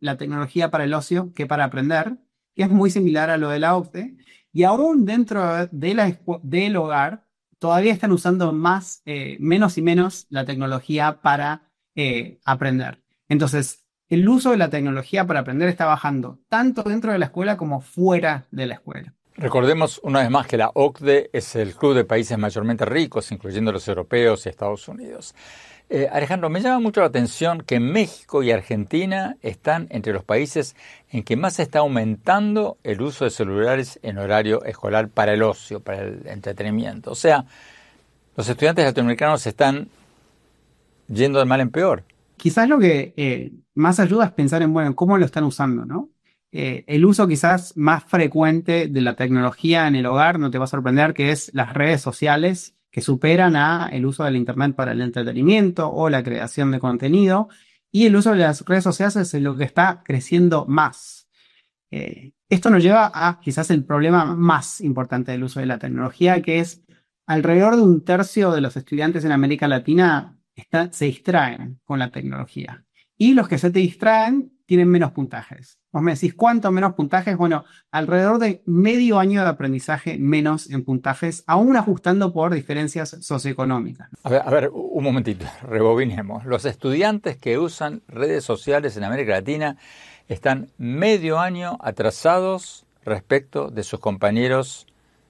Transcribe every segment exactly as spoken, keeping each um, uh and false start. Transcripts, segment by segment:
la tecnología para el ocio que para aprender, que es muy similar a lo de la O C D E, y aún dentro de la escu- del hogar todavía están usando más, eh, menos y menos la tecnología para eh, aprender. Entonces, el uso de la tecnología para aprender está bajando tanto dentro de la escuela como fuera de la escuela. Recordemos una vez más que la O C D E es el club de países mayormente ricos, incluyendo los europeos y Estados Unidos. Eh, Alejandro, me llama mucho la atención que México y Argentina están entre los países en que más se está aumentando el uso de celulares en horario escolar para el ocio, para el entretenimiento. O sea, los estudiantes latinoamericanos están yendo de mal en peor. Quizás lo que eh, más ayuda es pensar en, bueno, cómo lo están usando, ¿no? Eh, el uso quizás más frecuente de la tecnología en el hogar, no te va a sorprender, que es las redes sociales que superan a el uso del Internet para el entretenimiento o la creación de contenido. Y el uso de las redes sociales es lo que está creciendo más. Eh, esto nos lleva a quizás el problema más importante del uso de la tecnología, que es alrededor de un tercio de los estudiantes en América Latina está- se distraen con la tecnología. Y los que se te distraen tienen menos puntajes. Vos me decís, ¿cuánto menos puntajes? Bueno, alrededor de medio año de aprendizaje menos en puntajes, aún ajustando por diferencias socioeconómicas. A ver, a ver, un momentito, rebobinemos. Los estudiantes que usan redes sociales en América Latina están medio año atrasados respecto de sus compañeros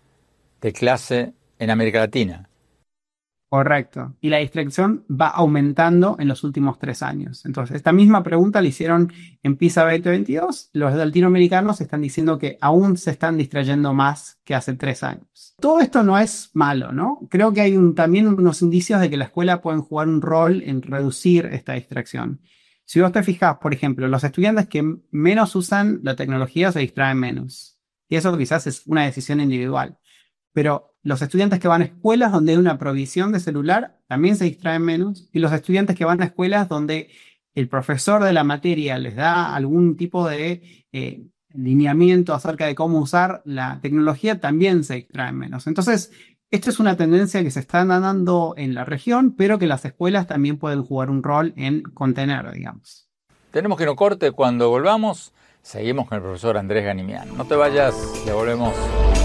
de clase en América Latina. Correcto. Y la distracción va aumentando en los últimos tres años. Entonces, esta misma pregunta la hicieron en PISA veinte veintidós. Los latinoamericanos están diciendo que aún se están distrayendo más que hace tres años. Todo esto no es malo, ¿no? Creo que hay un- también unos indicios de que la escuela puede jugar un rol en reducir esta distracción. Si vos te fijas, por ejemplo, los estudiantes que menos usan la tecnología se distraen menos. Y eso quizás es una decisión individual. Pero los estudiantes que van a escuelas donde hay una provisión de celular también se distraen menos. Y los estudiantes que van a escuelas donde el profesor de la materia les da algún tipo de eh, lineamiento acerca de cómo usar la tecnología también se distraen menos. Entonces, esto es una tendencia que se está dando en la región, pero que las escuelas también pueden jugar un rol en contener, digamos. Tenemos que ir a un corte. Cuando volvamos, seguimos con el profesor Andrés Ganimián. No te vayas, ya volvemos.